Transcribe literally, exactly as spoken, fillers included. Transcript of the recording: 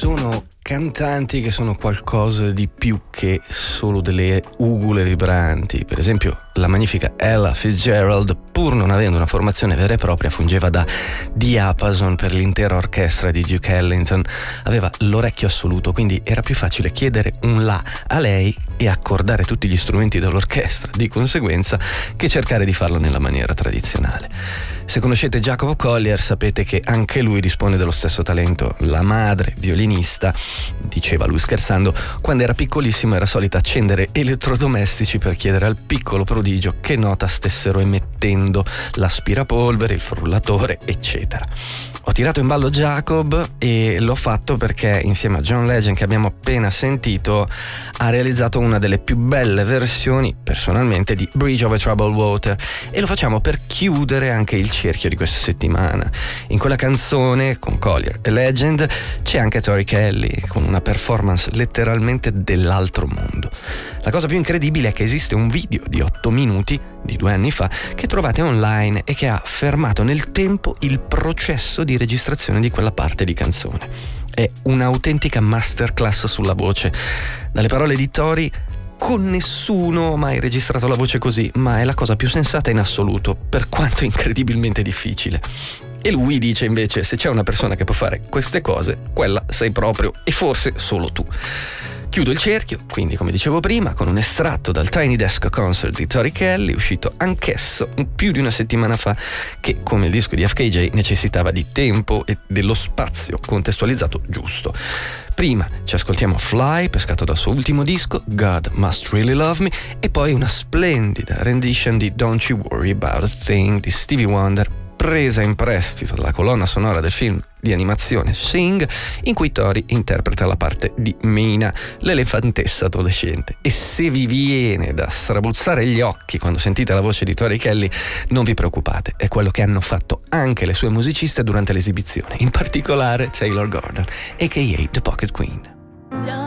sono cantanti che sono qualcosa di più che solo delle ugule vibranti. Per esempio, la magnifica Ella Fitzgerald, pur non avendo una formazione vera e propria, fungeva da diapason per l'intera orchestra di Duke Ellington. Aveva l'orecchio assoluto, quindi era più facile chiedere un la a lei e accordare tutti gli strumenti dell'orchestra, di conseguenza, che cercare di farlo nella maniera tradizionale. Se conoscete Jacopo Collier sapete che anche lui dispone dello stesso talento. La madre, violinista, diceva lui scherzando, quando era piccolissimo era solita accendere elettrodomestici per chiedere al piccolo prodigio che nota stessero emettendo l'aspirapolvere, il frullatore, eccetera. Ho tirato in ballo Jacob e l'ho fatto perché insieme a John Legend, che abbiamo appena sentito, ha realizzato una delle più belle versioni, personalmente, di Bridge over Troubled Water, e lo facciamo per chiudere anche il cerchio di questa settimana. In quella canzone, con Collier e Legend, c'è anche Tori Kelly, con una performance letteralmente dell'altro mondo. La cosa più incredibile è che esiste un video di otto minuti di due anni fa che trovate online e che ha fermato nel tempo il processo di registrazione di quella parte di canzone. È un'autentica masterclass sulla voce. Dalle parole di Tori, con nessuno ha mai registrato la voce così, ma è la cosa più sensata in assoluto, per quanto incredibilmente difficile. E lui dice invece, se c'è una persona che può fare queste cose, quella sei proprio, e forse solo tu. Chiudo il cerchio, quindi, come dicevo prima, con un estratto dal Tiny Desk Concert di Tori Kelly, uscito anch'esso più di una settimana fa, che, come il disco di F K J, necessitava di tempo e dello spazio contestualizzato giusto. Prima ci ascoltiamo Fly, pescato dal suo ultimo disco, God Must Really Love Me, e poi una splendida rendition di Don't You Worry About a Thing di Stevie Wonder, presa in prestito dalla colonna sonora del film di animazione Sing, in cui Tori interpreta la parte di Mina, l'elefantessa adolescente. E se vi viene da strabuzzare gli occhi quando sentite la voce di Tori Kelly, non vi preoccupate, è quello che hanno fatto anche le sue musiciste durante l'esibizione, in particolare Taylor Gordon, a k a. The Pocket Queen.